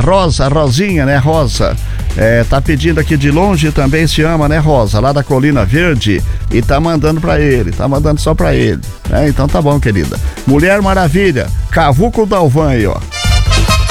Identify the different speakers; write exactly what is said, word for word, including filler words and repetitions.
Speaker 1: Rosa, Rosinha, né, Rosa? É, tá pedindo aqui de longe também, se ama, né, Rosa? Lá da Colina Verde. E tá mandando pra ele, tá mandando só pra ele. Né? Então tá bom, querida. Mulher Maravilha, Cavuco Dalvan aí, ó.